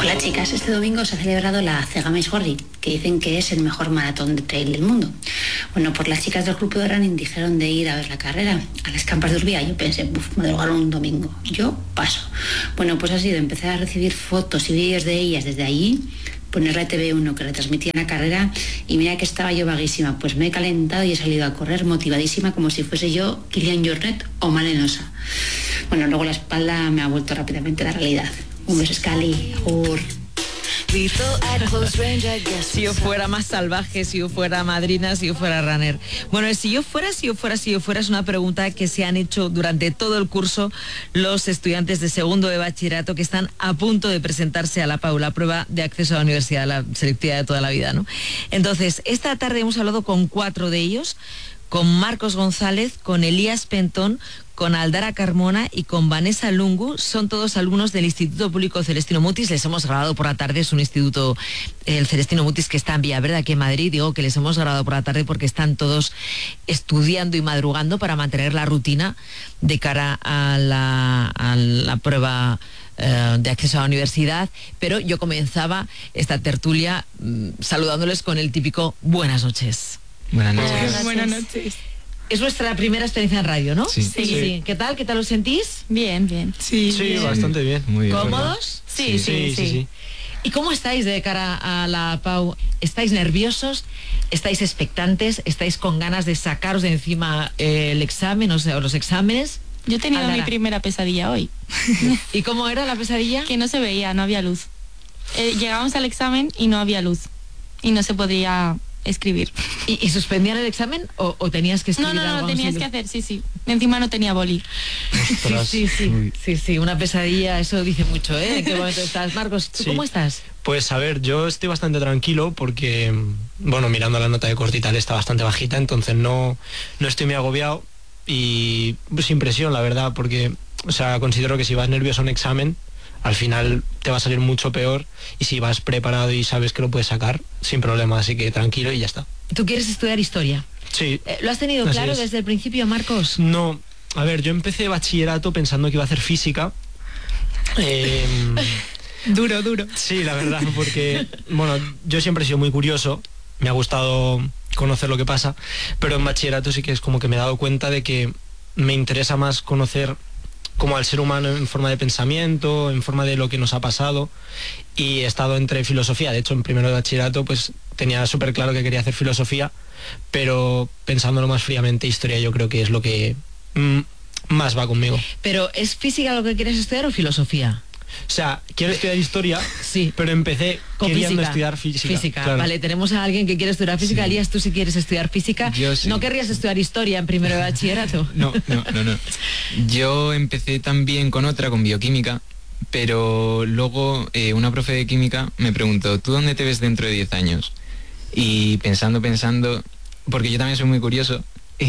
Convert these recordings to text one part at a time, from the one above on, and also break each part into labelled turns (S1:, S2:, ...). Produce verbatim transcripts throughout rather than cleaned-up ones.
S1: Hola chicas, este domingo se ha celebrado la Cegameis-Gorri, que dicen que es el mejor maratón de trail del mundo. Bueno, pues las chicas del grupo de running dijeron de ir a ver la carrera a las campas de Urbía. Yo pensé, uff, me drogaron un domingo, yo paso. Bueno, pues ha sido, empecé a recibir fotos y vídeos de ellas desde allí, poner la T V uno que retransmitía la carrera y mira que estaba yo vaguísima, pues me he calentado y he salido a correr motivadísima como si fuese yo Kilian Jornet o Malenosa. Bueno, luego la espalda me ha vuelto rápidamente a la realidad. Un beso, Scali. Ur.
S2: Si yo fuera más salvaje, si yo fuera madrina, si yo fuera runner. Bueno, si yo fuera, si yo fuera, si yo fuera es una pregunta que se han hecho durante todo el curso los estudiantes de segundo de bachillerato que están a punto de presentarse a la P A U, la prueba de acceso a la universidad, la selectiva de toda la vida, ¿no? Entonces, esta tarde hemos hablado con cuatro de ellos, con Marcos González, con Elías Pentón, con Aldara Carmona y con Vanessa Lungu. Son todos alumnos del Instituto Público Celestino Mutis. Les hemos grabado por la tarde, es un instituto, el Celestino Mutis, que está en Villaverde, aquí en Madrid. Digo que les hemos grabado por la tarde porque están todos estudiando y madrugando para mantener la rutina de cara a la, a la prueba eh, de acceso a la universidad. Pero yo comenzaba esta tertulia mmm, saludándoles con el típico buenas noches.
S3: Buenas noches.
S4: Buenas noches. Buenas noches.
S2: Es vuestra primera experiencia en radio, ¿no?
S3: Sí.
S2: Sí, sí. sí. ¿Qué tal? ¿Qué tal os sentís?
S4: Bien, bien.
S5: Sí, sí, bien. Bastante bien.
S3: Muy bien.
S2: ¿Cómodos?
S4: Sí, sí, sí, sí, sí, sí.
S2: ¿Y cómo estáis de cara a la P A U? ¿Estáis nerviosos? ¿Estáis expectantes? ¿Estáis con ganas de sacaros de encima eh, el examen, o sea, los exámenes?
S4: Yo he tenido
S2: Aldara.
S4: mi primera pesadilla hoy.
S2: ¿Y cómo era la pesadilla?
S4: Que no se veía, no había luz. Eh, llegamos al examen y no había luz. Y no se podría escribir.
S2: ¿Y, y suspendían el examen o, o tenías que escribir
S4: No, no, no,
S2: algo?
S4: tenías que hacer, sí, sí. Encima no tenía boli.
S2: Sí, sí, sí, sí, sí, una pesadilla, eso dice mucho, ¿eh? ¿En qué momento estás? Marcos, ¿tú
S5: sí.
S2: cómo estás?
S5: Pues a ver, yo estoy bastante tranquilo porque, bueno, mirando la nota de corte y tal está bastante bajita, entonces no, no estoy muy agobiado y sin presión, la verdad, porque, o sea, considero que si vas nervioso a un examen, al final te va a salir mucho peor, y si vas preparado y sabes que lo puedes sacar, sin problema, así que tranquilo y ya está.
S2: ¿Tú quieres estudiar historia?
S5: Sí.
S2: Eh, ¿Lo has tenido
S5: Así
S2: claro
S5: es.
S2: desde el principio, Marcos?
S5: No, a ver, yo empecé bachillerato pensando que iba a hacer física. Eh,
S4: Duro, duro.
S5: sí, la verdad, porque, bueno, yo siempre he sido muy curioso, me ha gustado conocer lo que pasa, pero en bachillerato sí que es como que me he dado cuenta de que me interesa más conocer como al ser humano en forma de pensamiento, en forma de lo que nos ha pasado, y he estado entre filosofía. De hecho, en primero de bachillerato pues tenía súper claro que quería hacer filosofía, pero pensándolo más fríamente, historia yo creo que es lo que mm, más va conmigo.
S2: ¿Pero es física lo que quieres estudiar o filosofía?
S5: O sea, quiero estudiar historia,
S2: sí,
S5: pero empecé
S2: con
S5: queriendo
S2: física.
S5: estudiar física.
S2: Física,
S5: claro.
S2: vale, tenemos a alguien que quiere estudiar física. Sí. Elías, tú si quieres estudiar física,
S3: Yo sí.
S2: ¿no querrías estudiar historia en primero de bachillerato?
S3: No, no, no, no. Yo empecé también con otra, con bioquímica, pero luego eh, una profe de química me preguntó, ¿tú dónde te ves dentro de diez años? Y pensando, pensando, porque yo también soy muy curioso,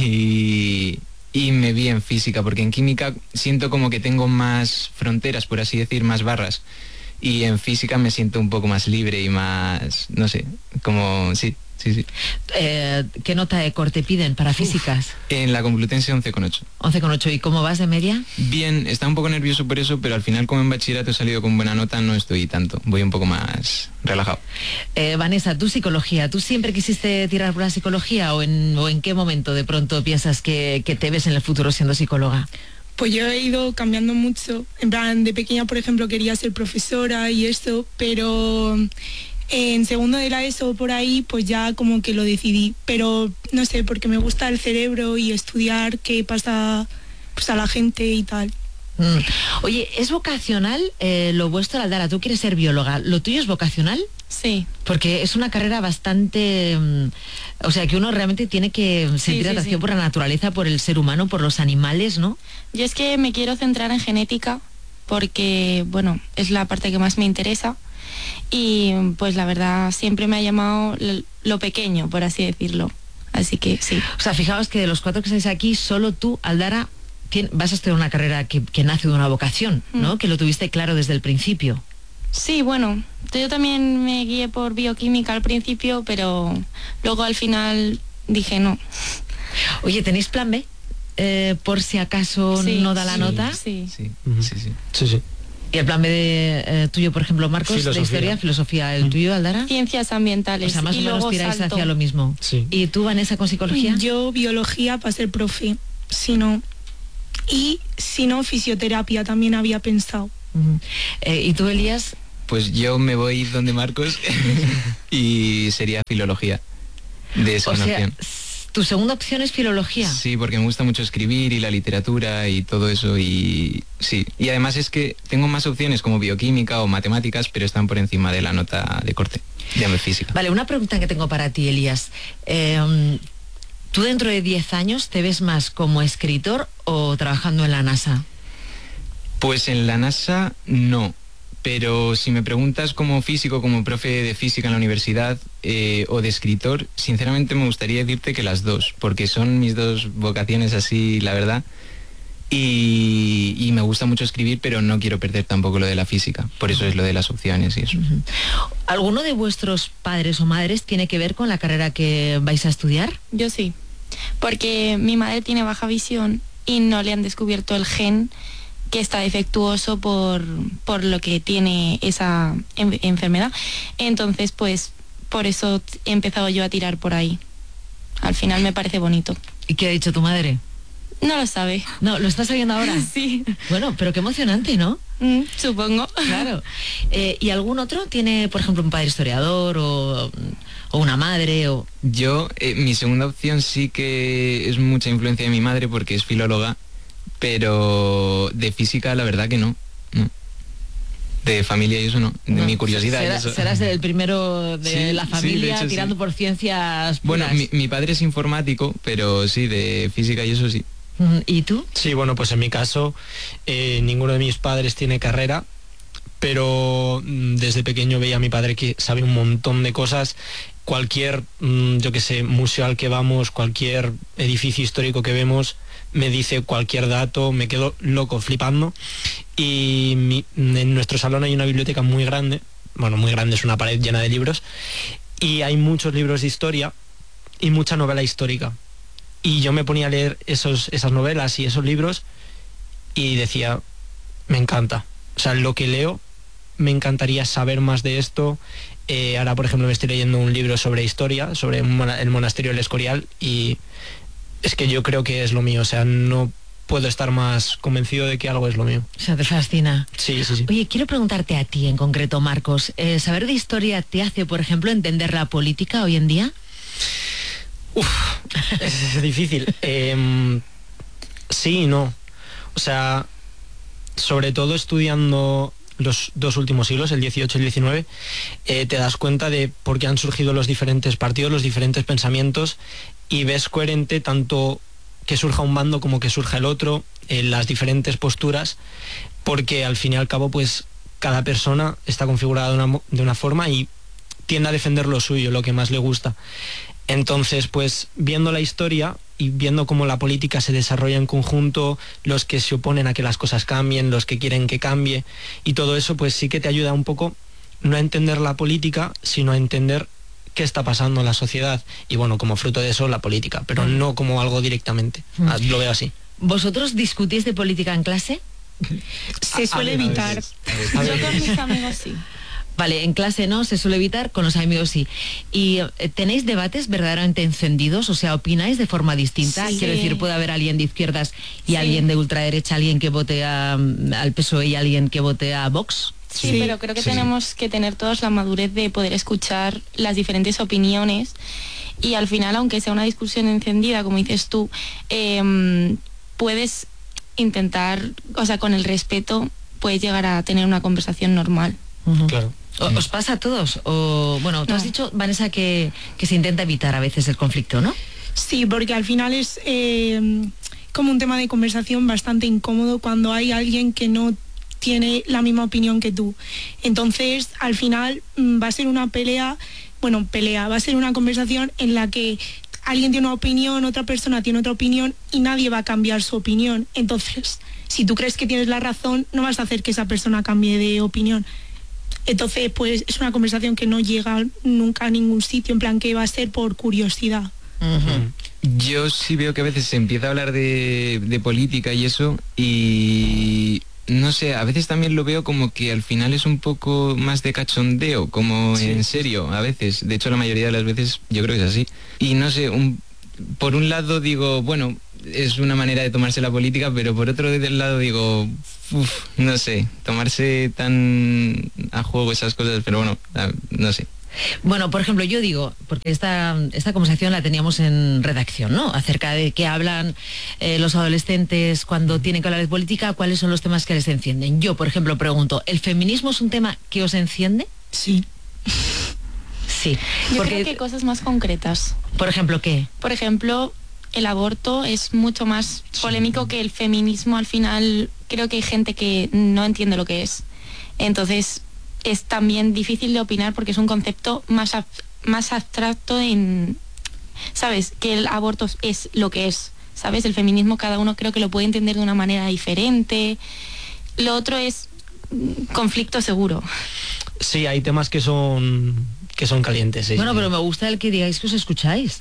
S3: y... y me vi en física, porque en química siento como que tengo más fronteras, por así decir, más barras, y en física me siento un poco más libre y más, no sé, como, sí, sí, sí.
S2: Eh, ¿Qué nota de corte piden para físicas?
S3: En la Complutense once coma ocho.
S2: once coma ocho, ¿y cómo vas de media?
S3: Bien, está un poco nervioso por eso, pero al final como en bachillerato he salido con buena nota, no estoy tanto, voy un poco más relajado.
S2: Eh, Vanessa, ¿tú psicología? ¿Tú siempre quisiste tirar por la psicología o en, o en qué momento de pronto piensas que, que te ves en el futuro siendo psicóloga?
S6: Pues yo he ido cambiando mucho. En plan, de pequeña, por ejemplo, quería ser profesora y esto, pero en segundo de la ESO por ahí, pues ya como que lo decidí. Pero no sé, porque me gusta el cerebro y estudiar qué pasa pues a la gente y tal.
S2: Mm. Oye, ¿es vocacional eh, lo vuestro, Aldara? Tú quieres ser bióloga. ¿Lo tuyo es vocacional?
S4: Sí.
S2: Porque es una carrera bastante... Um, o sea, que uno realmente tiene que sentir
S4: sí, sí,
S2: atracción
S4: sí.
S2: por la naturaleza, por el ser humano, por los animales, ¿no?
S4: Yo es que me quiero centrar en genética porque, bueno, es la parte que más me interesa y pues la verdad siempre me ha llamado lo pequeño, por así decirlo. Así que sí.
S2: O sea, fijaos que de los cuatro que estáis aquí, solo tú, Aldara, vas a estudiar una carrera que, que nace de una vocación, ¿no? Mm. Que lo tuviste claro desde el principio.
S4: Sí, bueno, yo también me guié por bioquímica al principio, pero luego al final dije no.
S2: Oye, ¿tenéis plan B? Eh, por si acaso
S4: sí,
S2: no da la
S4: sí,
S2: nota.
S4: Sí,
S3: sí, uh-huh. sí, sí.
S5: sí, sí.
S2: ¿Y el plan B de, eh, tuyo, por ejemplo, Marcos,
S5: filosofía.
S2: de historia, filosofía? ¿El tuyo, Aldara?
S4: Ciencias ambientales.
S2: O sea, más
S4: y
S2: o menos
S4: luego
S2: tiráis
S4: salto.
S2: hacia lo mismo.
S5: Sí.
S2: ¿Y tú, Vanessa, con psicología?
S6: Yo biología para ser profe, si no. Y si no, fisioterapia también había pensado.
S2: Uh-huh. eh, ¿Y tú, Elías?
S3: Pues yo me voy donde Marcos y sería filología de segunda
S2: O sea,
S3: opción.
S2: ¿tu segunda opción es filología?
S3: Sí, porque me gusta mucho escribir y la literatura y todo eso y sí. Y además es que tengo más opciones como bioquímica o matemáticas, pero están por encima de la nota de corte de física.
S2: Vale, una pregunta que tengo para ti, Elías. Eh, ¿Tú dentro de diez años te ves más como escritor o trabajando en la NASA?
S3: Pues en la NASA no. Pero si me preguntas como físico, como profe de física en la universidad eh, o de escritor, sinceramente me gustaría decirte que las dos, porque son mis dos vocaciones así, la verdad. Y, y me gusta mucho escribir, pero no quiero perder tampoco lo de la física. Por eso es lo de las opciones y eso.
S2: Uh-huh. ¿Alguno de vuestros padres o madres tiene que ver con la carrera que vais a estudiar?
S4: Yo sí, porque mi madre tiene baja visión y no le han descubierto el gen que está defectuoso por, por lo que tiene esa en, enfermedad. Entonces, pues, por eso he empezado yo a tirar por ahí. Al final me parece bonito.
S2: ¿Y qué ha dicho tu madre?
S4: No lo sabe.
S2: No, ¿lo estás sabiendo ahora?
S4: Sí.
S2: Bueno, pero qué emocionante, ¿no?
S4: Mm, supongo.
S2: Claro. Eh, ¿Y algún otro tiene, por ejemplo, un padre historiador o, o una madre? O...
S3: Yo, eh, mi segunda opción sí que es mucha influencia de mi madre porque es filóloga, pero de física la verdad que no. no. De familia y eso no, de
S2: no,
S3: mi curiosidad.
S2: Será,
S3: y eso.
S2: Serás el primero de
S3: Sí,
S2: la
S3: sí,
S2: familia
S3: de hecho,
S2: tirando
S3: sí.
S2: por ciencias puras.
S3: Bueno, mi, mi padre es informático, pero sí, de física y eso sí.
S2: ¿Y tú?
S5: Sí, bueno, pues en mi caso eh, ninguno de mis padres tiene carrera, pero mm, desde pequeño veía a mi padre que sabe un montón de cosas. Cualquier, mm, yo qué sé, museo al que vamos, cualquier edificio histórico que vemos, me dice cualquier dato, me quedo loco, flipando. Y mi, en nuestro salón hay una biblioteca muy grande, bueno, muy grande, es una pared llena de libros, y hay muchos libros de historia y mucha novela histórica. Y yo me ponía a leer esos, esas novelas y esos libros y decía, me encanta. O sea, lo que leo, me encantaría saber más de esto. Eh, ahora, por ejemplo, me estoy leyendo un libro sobre historia, sobre el monasterio del Escorial, y es que yo creo que es lo mío. O sea, no puedo estar más convencido de que algo es lo mío.
S2: O sea, te fascina.
S5: Sí, sí, sí.
S2: Oye, quiero preguntarte a ti en concreto, Marcos. Eh, ¿Saber de historia te hace, por ejemplo, entender la política hoy en día?
S5: Uf, es difícil. Eh, sí y no. O sea, sobre todo estudiando los dos últimos siglos, el dieciocho y el diecinueve, eh, te das cuenta de por qué han surgido los diferentes partidos, los diferentes pensamientos, y ves coherente tanto que surja un bando como que surja el otro, eh, las diferentes posturas, porque al fin y al cabo, pues cada persona está configurada de una, de una forma y tiende a defender lo suyo, lo que más le gusta. Entonces, pues viendo la historia y viendo cómo la política se desarrolla en conjunto, los que se oponen a que las cosas cambien, los que quieren que cambie, y todo eso, pues sí que te ayuda un poco no a entender la política, sino a entender qué está pasando en la sociedad. Y bueno, como fruto de eso, la política, pero no como algo directamente.
S2: Mm.
S5: Lo veo así.
S2: ¿Vosotros discutís de política en clase?
S6: Se suele
S5: a ver, a
S6: evitar.
S5: veces, a
S4: Yo
S5: veces.
S4: con mis amigos sí.
S2: Vale, en clase no, se suele evitar, con los amigos sí. ¿Y eh, tenéis debates verdaderamente encendidos? O sea, ¿opináis de forma distinta?
S4: Sí.
S2: Quiero decir, puede haber alguien de izquierdas y
S4: Sí.
S2: alguien de ultraderecha, alguien que vote a, al P S O E y alguien que vote a Vox.
S4: Sí,
S6: Sí,
S4: pero creo que
S3: sí.
S4: tenemos que tener todos la madurez de poder escuchar las diferentes opiniones y al final, aunque sea una discusión encendida, como dices tú, eh, puedes intentar, o sea, con el respeto, puedes llegar a tener una conversación normal.
S2: Ujú.
S5: Claro.
S2: O- ¿Os pasa a todos? O, bueno, tú
S4: No.
S2: has dicho, Vanessa, que, que se intenta evitar a veces el conflicto, ¿no?
S6: Sí, porque al final es eh, como un tema de conversación bastante incómodo cuando hay alguien que no tiene la misma opinión que tú. Entonces, al final mm, va a ser una pelea, bueno, pelea, va a ser una conversación en la que alguien tiene una opinión, otra persona tiene otra opinión y nadie va a cambiar su opinión. Entonces, si tú crees que tienes la razón, no vas a hacer que esa persona cambie de opinión. Entonces, pues es una conversación que no llega nunca a ningún sitio, en plan que va a ser por curiosidad.
S5: Mm.
S3: Yo sí veo que a veces se empieza a hablar de, de política y eso, y no sé, a veces también lo veo como que al final es un poco más de cachondeo, como sí. En serio, a veces. De hecho, la mayoría de las veces yo creo que es así. Y no sé, un, por un lado digo, bueno, es una manera de tomarse la política, pero por otro lado digo, uf, no sé, tomarse tan a juego esas cosas, pero bueno, no sé.
S2: Bueno, por ejemplo, yo digo, porque esta, esta conversación la teníamos en redacción, ¿no? Acerca de qué hablan eh, los adolescentes cuando tienen que hablar de política, cuáles son los temas que les encienden. Yo, por ejemplo, pregunto, ¿el feminismo es un tema que os enciende?
S6: Sí.
S2: Sí.
S4: Yo
S2: porque,
S4: creo que hay cosas más concretas.
S2: Por ejemplo, ¿qué?
S4: Por ejemplo, el aborto es mucho más polémico que el feminismo. Al final, creo que hay gente que no entiende lo que es. Entonces, es también difícil de opinar porque es un concepto más, ab- más abstracto en, ¿sabes? Que el aborto es lo que es, ¿sabes? El feminismo cada uno creo que lo puede entender de una manera diferente. Lo otro es conflicto seguro.
S5: Sí, hay temas que son que son calientes. Sí.
S2: Bueno, pero me gusta el que digáis que os escucháis.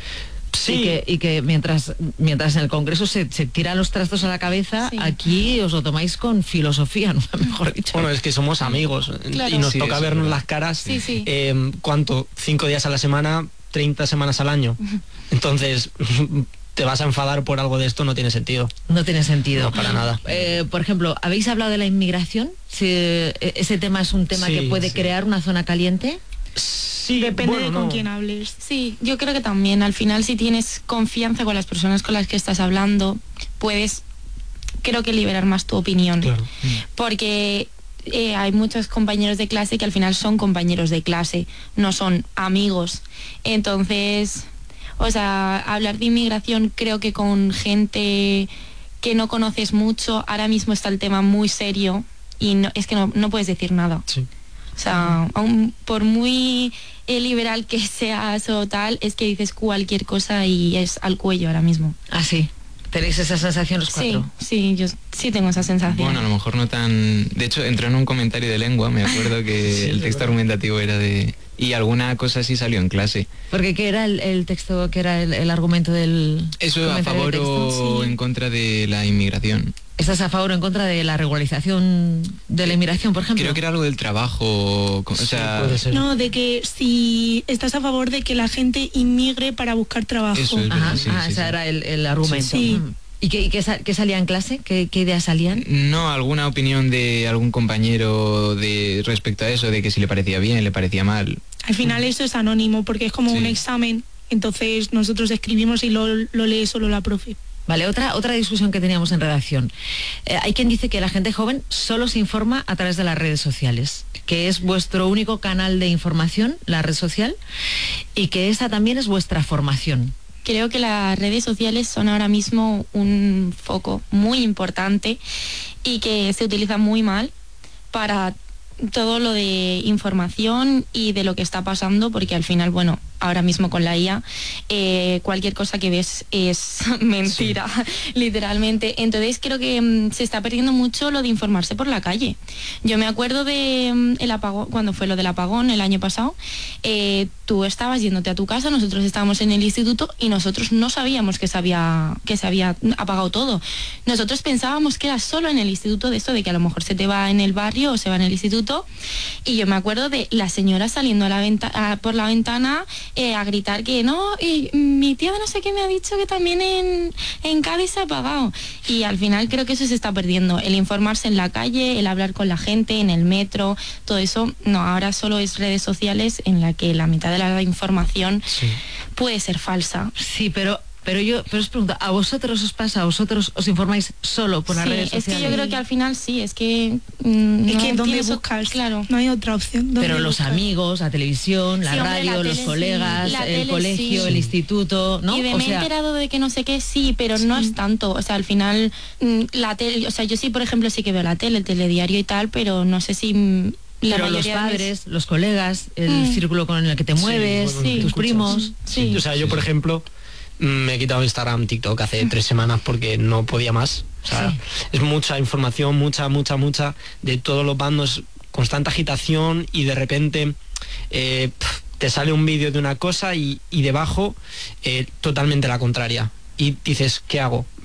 S5: Sí.
S2: Y que, y que mientras, mientras en el Congreso se, se tiran los trastos a la cabeza,
S4: Sí.
S2: aquí os lo tomáis con filosofía, ¿no? Mejor dicho.
S5: Bueno, es que somos amigos
S4: Claro.
S5: y nos
S3: Sí,
S5: toca
S3: eso
S5: vernos
S3: es
S5: las caras.
S4: Sí, sí.
S5: Eh, ¿Cuánto? ¿Cinco días a la semana? ¿treinta semanas al año? Entonces, te vas a enfadar por algo de esto, no tiene sentido.
S2: No tiene sentido.
S5: No, para nada.
S2: Eh, por ejemplo, ¿habéis hablado de la inmigración? Si, eh, ¿Ese tema es un tema
S5: Sí,
S2: que puede
S5: sí.
S2: crear una zona caliente?
S5: Sí,
S6: Depende
S5: bueno,
S6: de con
S5: no.
S6: quién hables.
S4: Sí, yo creo que también al final si tienes confianza con las personas con las que estás hablando, puedes, creo que liberar más tu opinión.
S5: Claro.
S4: Porque eh, hay muchos compañeros de clase que al final son compañeros de clase, no son amigos. Entonces, o sea, hablar de inmigración creo que con gente que no conoces mucho, ahora mismo está el tema muy serio y no, es que no, no puedes decir nada.
S5: Sí.
S4: O sea, aun por muy eh, liberal que seas o tal, es que dices cualquier cosa y es al cuello ahora mismo.
S2: Ah, sí. ¿Tenéis esa sensación los
S4: Sí,
S2: cuatro?
S4: sí, yo sí tengo esa sensación.
S3: Bueno, a lo mejor no tan... De hecho, entró en un comentario de lengua, me acuerdo que
S5: Sí,
S3: el texto
S5: verdad.
S3: argumentativo era de... Y alguna cosa sí salió en clase.
S2: Porque ¿qué era el, el texto, qué era el, el argumento del
S3: Eso a
S2: comentario
S3: favor
S2: del texto?
S3: o
S6: Sí.
S3: en contra de la inmigración.
S2: ¿Estás a favor o en contra de la regularización de la inmigración, por ejemplo?
S3: Creo que era algo del trabajo, o
S5: Sí,
S3: sea...
S5: puede ser.
S6: No, de que si estás a favor de que la gente inmigre para buscar trabajo.
S3: Eso es.
S2: Ajá,
S3: Sí,
S2: ah,
S3: sí,
S2: ese
S3: sí.
S2: era el, el argumento.
S6: Sí.
S2: Mm. ¿Y qué, y qué, sa- qué salía en clase? ¿Qué, qué ideas salían?
S3: No, alguna opinión de algún compañero de respecto a eso, de que si le parecía bien, le parecía mal.
S6: Al final eso es anónimo porque es como
S3: Sí.
S6: un examen, entonces nosotros escribimos y lo, lo lee solo la profe.
S2: Vale, otra, otra discusión que teníamos en redacción. Eh, hay quien dice que la gente joven solo se informa a través de las redes sociales, que es vuestro único canal de información, la red social, y que esa también es vuestra formación.
S4: Creo que las redes sociales son ahora mismo un foco muy importante y que se utiliza muy mal para todo lo de información y de lo que está pasando, porque al final, bueno, ahora mismo con la I A, eh, cualquier cosa que ves es mentira, literalmente. Entonces creo que mm, se está perdiendo mucho lo de informarse por la calle. Yo me acuerdo de mm, el apagón, cuando fue lo del apagón el año pasado, eh, tú estabas yéndote a tu casa, nosotros estábamos en el instituto y nosotros no sabíamos que se había, que se había apagado todo. Nosotros pensábamos que era solo en el instituto, de esto de que a lo mejor se te va en el barrio o se va en el instituto, y yo me acuerdo de la señora saliendo a la venta- a- por la ventana eh, a gritar que no, y mi tía de no sé qué me ha dicho que también en, en Cádiz se ha apagado. Y al final creo que eso se está perdiendo, el informarse en la calle, el hablar con la gente, en el metro, todo eso, no, ahora solo es redes sociales en la que la mitad de la información
S5: Sí.
S4: puede ser falsa.
S2: Sí, pero, pero yo pero os pregunto, ¿a vosotros os pasa, a vosotros os informáis solo por las
S4: Sí,
S2: redes
S4: es que
S2: sociales?
S4: yo creo que al final sí, es que... mm,
S6: Es
S4: no
S6: que ¿dónde
S4: tienes o-
S6: buscas?
S4: Claro.
S6: No hay otra opción. ¿Dónde
S2: Pero los
S6: buscas?
S2: amigos, la televisión, la
S4: Sí, hombre,
S2: radio,
S4: la
S2: los
S4: tele sí,
S2: colegas,
S4: la
S2: el
S4: tele
S2: colegio,
S4: sí.
S2: el instituto, ¿no?
S4: Y de
S2: O
S4: me he
S2: sea,
S4: enterado de que no sé qué, sí, pero no es tanto. O sea, al final, mm, la tele, o sea, yo sí, por ejemplo, sí que veo la tele, el telediario y tal, pero no sé si mm, la
S2: pero los
S4: mayoría de mis-
S2: padres, los colegas, el
S4: Mm.
S2: círculo con el que te
S5: Sí,
S2: mueves,
S5: bueno,
S4: sí.
S2: tus
S5: escuchas.
S2: primos.
S4: Sí.
S5: O sea, yo, por ejemplo, mm, me he quitado Instagram, TikTok hace tres semanas porque no podía más. O sea,
S2: Sí.
S5: es mucha información, mucha, mucha, mucha, de todos los bandos, constante agitación y de repente eh, pf, te sale un vídeo de una cosa y, y debajo eh, totalmente la contraria. Y dices, ¿qué hago?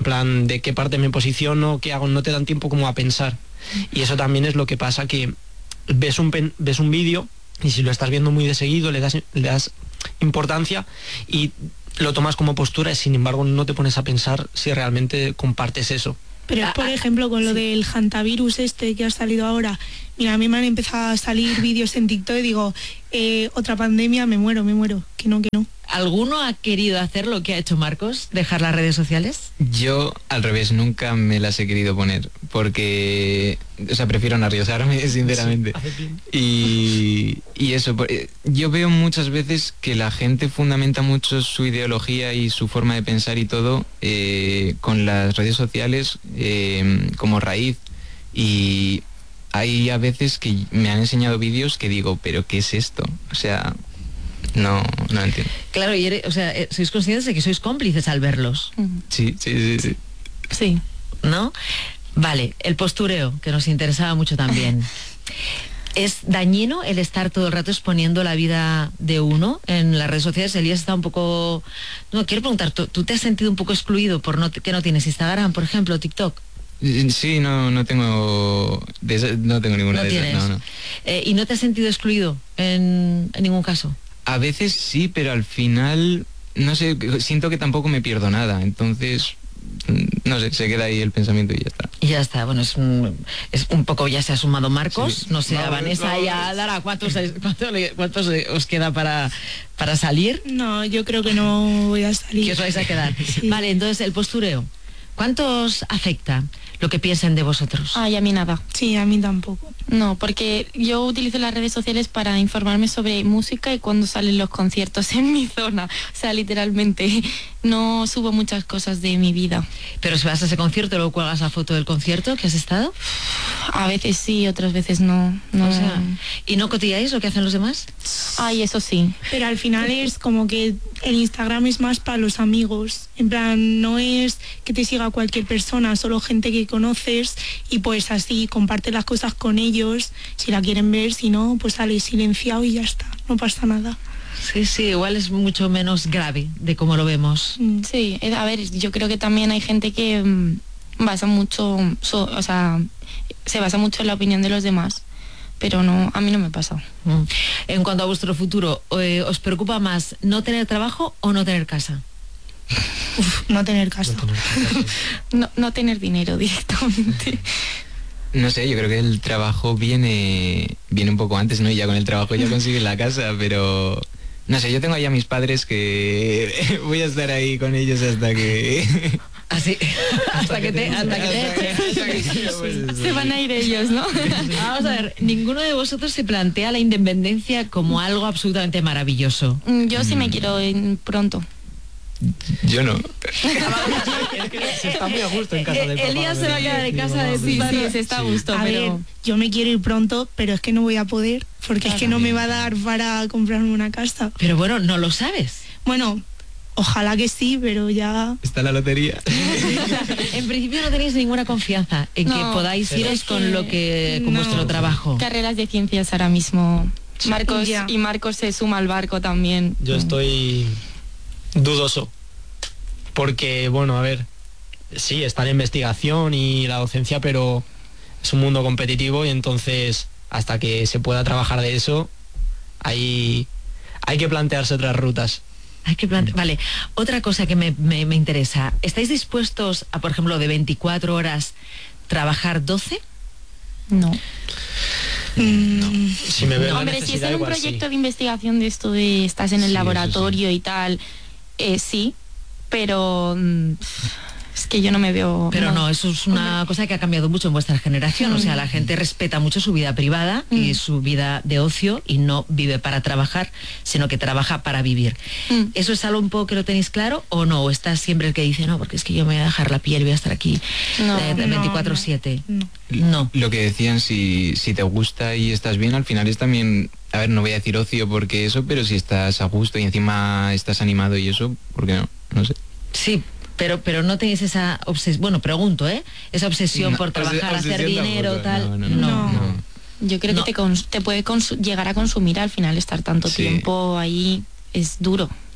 S5: En plan, de qué parte me posiciono, qué hago, no te dan tiempo como a pensar. Y eso también es lo que pasa, que ves un, pen- ves un vídeo y si lo estás viendo muy de seguido le das, le das importancia y lo tomas como postura y sin embargo no te pones a pensar si realmente compartes eso.
S6: Pero es, por ejemplo, con lo
S2: sí.
S6: del hantavirus este que ha salido ahora. Mira, a mí me han empezado a salir vídeos en TikTok y digo, eh, otra pandemia, me muero, me muero. Que no, que no.
S2: ¿Alguno ha querido hacer lo que ha hecho Marcos? ¿Dejar las redes sociales?
S3: Yo, al revés, nunca me las he querido poner, porque, o sea, prefiero no arriesgarme, sinceramente.
S5: Sí, haces bien.
S3: Y, y eso, por- eh, yo veo muchas veces que la gente fundamenta mucho su ideología y su forma de pensar y todo eh, con las redes sociales eh, como raíz. Y hay a veces que me han enseñado vídeos que digo, pero ¿qué es esto? O sea, no, no entiendo.
S2: Claro, y eres- o sea, eh, sois conscientes de que sois cómplices al verlos,
S4: Mm.
S3: Sí, sí, sí, sí.
S4: Sí.
S2: ¿no? Vale, el postureo, que nos interesaba mucho también. ¿Es dañino el estar todo el rato exponiendo la vida de uno en las redes sociales? Elías está un poco... No, quiero preguntar, ¿tú, tú te has sentido un poco excluido por no, que no tienes Instagram, por ejemplo, TikTok?
S3: Sí, no, no tengo de esa- no tengo ninguna
S2: No
S3: de esas,
S2: tienes.
S3: no, no.
S2: Eh, ¿Y no te has sentido excluido en, en ningún caso?
S3: A veces sí, pero al final, no sé, siento que tampoco me pierdo nada, entonces, mm, no sé, se queda ahí el pensamiento y ya está.
S2: Y ya está, bueno, es un, es un poco, ya se ha sumado Marcos,
S3: Sí.
S2: no sé, a
S3: Vamos,
S2: Vanessa
S3: vamos.
S2: y a Lara, ¿cuántos, cuántos, le- cuántos os queda para, para salir?
S6: No, yo creo que no voy a salir.
S2: ¿Qué os vais a quedar?
S6: Sí.
S2: Vale, entonces el postureo, ¿cuántos afecta lo que piensen de vosotros?
S4: Ay, a mí nada.
S6: Sí, a mí tampoco.
S4: No, porque yo utilizo las redes sociales para informarme sobre música y cuando salen los conciertos en mi zona. O sea, literalmente, no subo muchas cosas de mi vida.
S2: Pero si vas a ese concierto, luego cuelgas la foto del concierto que has estado.
S4: A veces sí, otras veces no. no.
S2: O sea, ¿y no cotilláis lo que hacen los demás?
S4: Ay, eso sí.
S6: Pero al final es como que el Instagram es más para los amigos. En plan, no es que te siga cualquier persona, solo gente que conoces y pues así comparte las cosas con ellos. Si la quieren ver, si no, pues sale silenciado y ya está. No pasa nada.
S2: Sí, sí, igual es mucho menos grave de cómo lo vemos.
S6: Mm.
S4: Sí, eh, a ver, yo creo que también hay gente que mm, basa mucho, so- o sea, se basa mucho en la opinión de los demás, pero no, a mí no me pasa.
S2: Mm. En cuanto a vuestro futuro, eh, ¿os preocupa más no tener trabajo o no tener casa?
S6: Uf, no tener casa.
S4: No, no tener dinero directamente.
S3: No sé, yo creo que el trabajo viene viene un poco antes, ¿no? Y ya con el trabajo ya consigues la casa, pero... No sé, yo tengo ahí a mis padres que voy a estar ahí con ellos hasta que...
S2: Así, hasta que te, hasta que te echen.
S4: Se van a ir ellos, ¿no?
S2: Vamos a ver, ninguno de vosotros se plantea la independencia como algo absolutamente maravilloso.
S4: Mm, Yo sí me quiero ir pronto.
S3: Yo no.
S5: Se está muy a gusto en casa del papá.
S2: Elías se va a quedar en casa de
S4: Sí,
S2: sus
S4: sí,
S2: padres.
S4: se está a
S3: Sí.
S4: gusto,
S6: A
S4: pero...
S6: ver, yo me quiero ir pronto, pero es que no voy a poder, porque es que no me va a dar para comprarme una casa.
S2: Pero bueno, no lo sabes.
S6: Bueno, ojalá que sí, pero ya...
S3: Está la lotería.
S2: En principio no tenéis ninguna confianza en que
S4: No,
S2: podáis
S4: pero
S2: iros
S4: es
S2: con
S4: que
S2: lo que con
S6: no.
S2: vuestro trabajo.
S4: Carreras de ciencias ahora mismo. Marcos
S6: Ya.
S4: y Marcos se suma al barco también.
S5: Yo estoy dudoso. Porque, bueno, a ver, sí, está la investigación y la docencia, pero es un mundo competitivo y entonces hasta que se pueda trabajar de eso, hay, hay que plantearse otras rutas.
S2: Hay que plante- Vale, otra cosa que me, me- me interesa. ¿Estáis dispuestos a, por ejemplo, de veinticuatro horas trabajar doce?
S4: No.
S6: mm,
S5: Si me veo la
S4: Hombre, si es
S5: necesidad,
S4: en un
S5: igual sí.
S4: proyecto de investigación de esto de estás en el
S3: Sí, eso
S4: laboratorio y tal, eh, sí, pero mm, es que yo no me veo...
S2: Pero no, eso es una cosa que ha cambiado mucho en vuestra generación. O sea, la gente respeta mucho su vida privada y
S4: Mm.
S2: su vida de ocio y no vive para trabajar, sino que trabaja para vivir.
S4: Mm.
S2: ¿Eso es algo un poco que lo tenéis claro o no? ¿O estás siempre el que dice, no, porque es que yo me voy a dejar la piel y voy a estar aquí
S4: No,
S2: eh,
S6: no,
S2: veinticuatro siete?
S6: no.
S2: No.
S3: Lo que decían, si, si te gusta y estás bien, al final es también... A ver, no voy a decir ocio porque eso, pero si estás a gusto y encima estás animado y eso, ¿por qué no? No sé.
S2: Sí, pero, pero no tenéis esa obsesión, bueno, pregunto, ¿eh? Esa obsesión
S3: No,
S2: por trabajar,
S3: obse-
S2: hacer
S3: obsesión
S2: dinero,
S3: tampoco,
S2: tal.
S3: no, no, no, no.
S4: Yo creo
S2: No.
S4: que te, cons- te puede consu- llegar a consumir al final estar tanto
S3: Sí.
S4: tiempo ahí, es duro.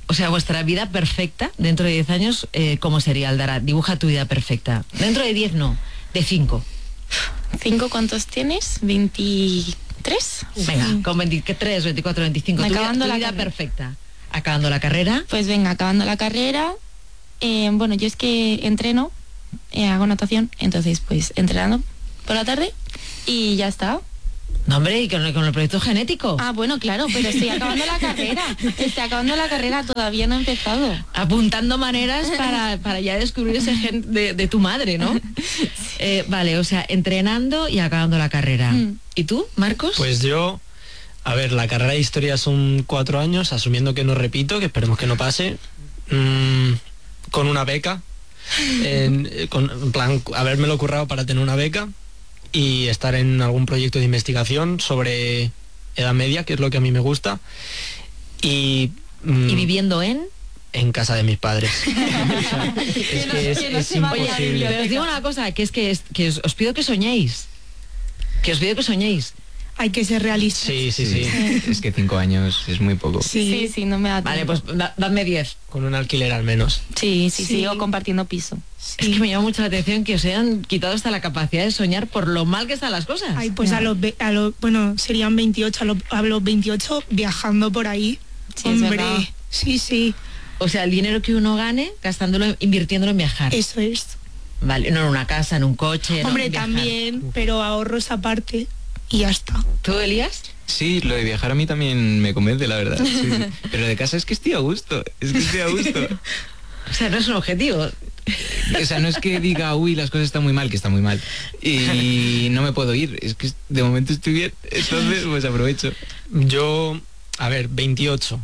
S2: O sea, vuestra vida perfecta, dentro de diez años, eh, ¿cómo sería, Aldara? Dibuja tu vida perfecta. Dentro de diez no, de cinco.
S4: ¿Cinco cuántos tienes? ¿veintitrés?
S2: Venga, sí. Con veintitrés, veinticuatro, veinticinco. Tu
S4: Acabando
S2: vida, tu
S4: la
S2: vida perfecta. Acabando la carrera.
S4: Pues venga, acabando la carrera. Eh, bueno, yo es que entreno, eh, hago natación, entonces pues entrenando por la tarde y ya está.
S2: No, hombre, y con el, con el proyecto genético.
S4: Ah, bueno, claro, pero estoy acabando la carrera. Estoy acabando la carrera, todavía no he empezado.
S2: Apuntando maneras para, para ya descubrir ese gen de, de tu madre, ¿no? Sí. Eh, vale, o sea, entrenando y acabando la carrera. Mm. ¿Y tú, Marcos?
S5: Pues yo, a ver, la carrera de historia son cuatro años, asumiendo que no repito, que esperemos que no pase, mmm, con una beca, en, con, en plan, habérmelo currado para tener una beca y estar en algún proyecto de investigación sobre Edad Media, que es lo que a mí me gusta. Y,
S2: mm, ¿Y viviendo en?
S5: En casa de mis padres. Es que es, es imposible.
S2: Pero os digo una cosa, que es que, es, que os, os pido que soñéis. Que os pido que soñéis.
S6: Hay que ser realistas.
S5: Sí, sí, sí.
S3: sí. Es que cinco años es muy poco.
S4: Sí, sí, sí, no me da tiempo.
S2: Vale, pues da, dadme diez.
S5: Con un alquiler al menos.
S4: Sí, sí, sí, sigo compartiendo piso.
S2: Sí. Es que me llama mucho la atención que os hayan quitado hasta la capacidad de soñar por lo mal que están las cosas.
S6: Ay, pues a los, a los, bueno, serían veintiocho, a los, a los veintiocho viajando por ahí.
S4: Sí,
S6: hombre, sí, sí.
S2: O sea, el dinero que uno gane, gastándolo, invirtiéndolo en viajar.
S6: Eso es.
S2: Vale, no en una casa, en un coche.
S6: Hombre,
S2: no,
S6: también, pero ahorros aparte. Y ya está.
S2: ¿Tú, Elías?
S3: Sí, lo de viajar a mí también me convence, la verdad. Sí, sí. Pero de casa es que estoy a gusto. Es que estoy a gusto.
S2: O sea, no es un objetivo.
S3: O sea, no es que diga, uy, las cosas están muy mal, que están muy mal. Y no me puedo ir. Es que de momento estoy bien. Entonces, pues aprovecho.
S5: Yo, a ver, veintiocho.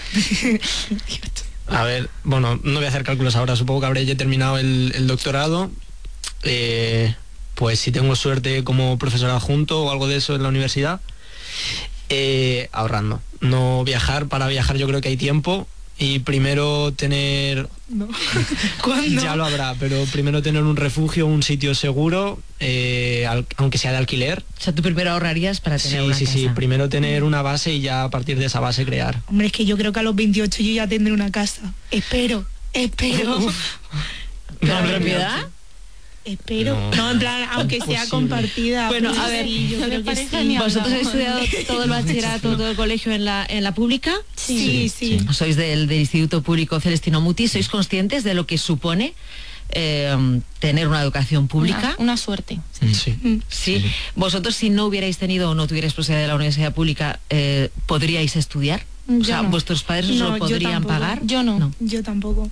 S5: A ver, bueno, no voy a hacer cálculos ahora. Supongo que habré ya terminado el, el doctorado. Eh... Pues si tengo suerte como profesor adjunto o algo de eso en la universidad, eh, ahorrando. No viajar, para viajar yo creo que hay tiempo y primero tener...
S6: No. ¿Cuándo?
S5: Ya lo habrá, pero primero tener un refugio, un sitio seguro, eh, al, aunque sea de alquiler.
S2: O sea, tú primero ahorrarías para tener
S5: sí,
S2: una
S5: sí,
S2: casa.
S5: Sí, sí, primero tener una base y ya a partir de esa base crear.
S6: Hombre, es que yo creo que a los veintiocho yo ya tendré una casa. Espero, espero.
S2: ¿La propiedad?
S6: Espero.
S5: No,
S6: no, en plan, aunque sea
S5: posible.
S6: compartida.
S2: Bueno,
S6: pues
S2: a ver,
S6: sí, yo creo que sí.
S2: ¿Vosotros habéis estudiado todo el bachillerato, todo el colegio en la, en la pública?
S6: Sí, sí. sí.
S2: sí. Sois del, del Instituto Público Celestino Mutis. ¿Sois conscientes de lo que supone eh, tener una educación pública?
S4: Una, una suerte.
S5: Sí. Sí.
S2: Sí. sí. ¿Vosotros, si no hubierais tenido o no tuvierais posibilidad de la universidad pública, eh, podríais estudiar?
S4: Yo
S2: o sea,
S4: no.
S2: ¿vuestros padres os
S6: no,
S2: lo podrían
S6: yo
S2: pagar?
S4: Yo no.
S2: no.
S6: Yo tampoco.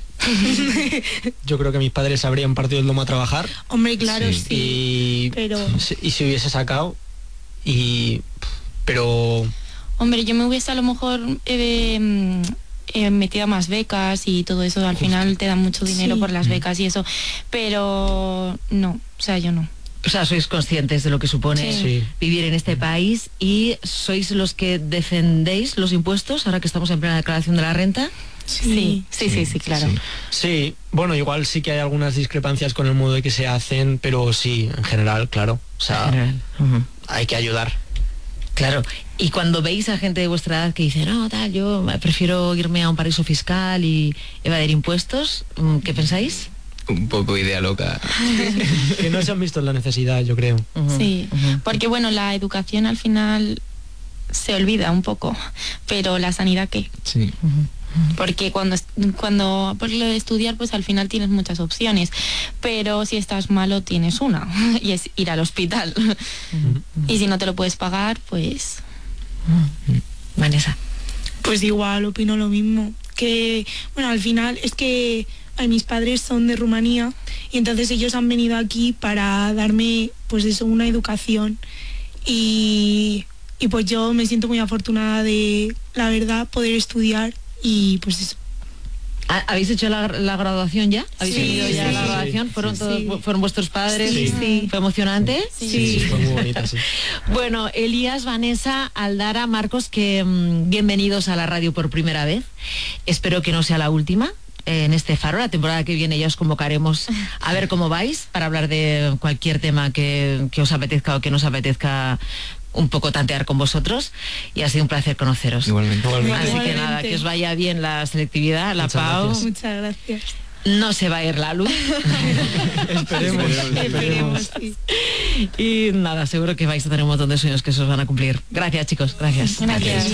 S5: Yo creo que mis padres habrían partido el lomo a trabajar.
S6: Hombre, claro, sí. sí
S5: y,
S6: pero...
S5: y si hubiese sacado y pero
S4: hombre, yo me hubiese a lo mejor eh, eh, metido a más becas y todo eso. Al Justo. Final te dan mucho dinero sí. por las becas y eso, pero no, o sea, yo no.
S2: O sea, sois conscientes de lo que supone
S5: sí.
S2: vivir en este país y sois los que defendéis los impuestos ahora que estamos en plena declaración de la renta.
S4: Sí, sí, sí, sí, sí, claro.
S5: Sí. sí, bueno, igual sí que hay algunas discrepancias con el modo de que se hacen, pero sí, en general, claro. O sea,
S2: general. Uh-huh.
S5: hay que ayudar.
S2: Claro. Y cuando veis a gente de vuestra edad que dice, no, tal, yo prefiero irme a un paraíso fiscal y evadir impuestos, ¿qué pensáis?
S3: Un poco idea loca.
S5: Que no se han visto en la necesidad, yo creo.
S4: Uh-huh. Sí, uh-huh. Porque bueno, la educación al final se olvida un poco, pero la sanidad, ¿qué?
S3: Sí.
S2: Uh-huh.
S4: Porque cuando cuando por lo de estudiar, pues al final tienes muchas opciones, pero si estás malo tienes una, y es ir al hospital. Uh-huh. Y si no te lo puedes pagar, pues...
S2: Uh-huh. Vanessa.
S6: Pues igual, opino lo mismo. Que, bueno, al final es que ay, mis padres son de Rumanía y entonces ellos han venido aquí para darme, pues eso, una educación. Y, y pues yo me siento muy afortunada de, la verdad, poder estudiar. Y pues eso.
S2: ¿Habéis hecho la, la graduación ya? ¿Habéis
S6: sí,
S2: tenido ya
S6: sí,
S2: la graduación?
S6: Sí,
S2: ¿Fueron, todos,
S6: sí.
S2: ¿Fueron vuestros padres?
S6: Sí, sí.
S2: ¿Fue emocionante?
S6: Sí,
S5: sí, sí, fue muy bonita, sí.
S2: Bueno, Elías, Vanessa, Aldara, Marcos, que mmm, bienvenidos a la radio por primera vez. Espero que no sea la última eh, en este Faro. La temporada que viene ya os convocaremos a ver cómo vais para hablar de cualquier tema que, que os apetezca o que nos apetezca un poco tantear con vosotros y ha sido un placer conoceros.
S3: Igualmente.
S5: Igualmente.
S2: Así que
S6: Igualmente.
S2: nada, que os vaya bien la selectividad, la
S5: Muchas
S2: Pau.
S5: gracias.
S6: Muchas gracias.
S2: No se va a ir la luz.
S5: Esperemos.
S6: Esperemos, sí.
S2: Y nada, seguro que vais a tener un montón de sueños que se os van a cumplir. Gracias, chicos. Gracias.
S4: Gracias.